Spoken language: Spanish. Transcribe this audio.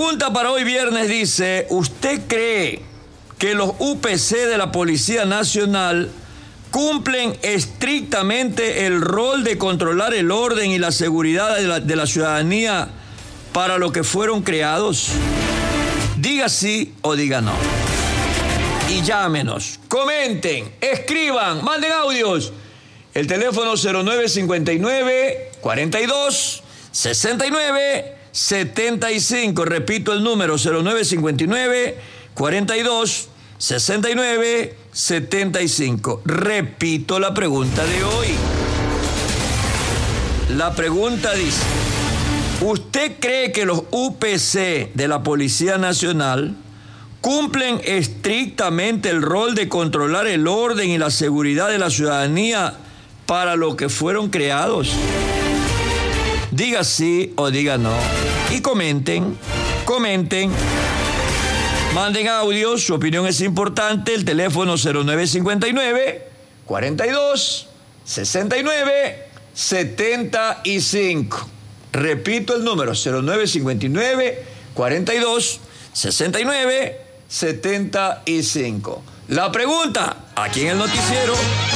pregunta para hoy viernes dice, ¿usted cree que los UPC de la Policía Nacional cumplen estrictamente el rol de controlar el orden y la seguridad de la ciudadanía para lo que fueron creados? Diga sí o diga no. Y llámenos, comenten, escriban, manden audios. El teléfono 0959-42-69-75. Repito el número, 0959-42-69-75. Repito la pregunta de hoy. La pregunta dice, ¿usted cree que los UPC de la Policía Nacional cumplen estrictamente el rol de controlar el orden y la seguridad de la ciudadanía para lo que fueron creados? Diga sí o diga no. Y comenten. Manden audio, su opinión es importante. El teléfono 0959-42-69-75. Repito el número, 0959-42-69-75. La pregunta, aquí en el noticiero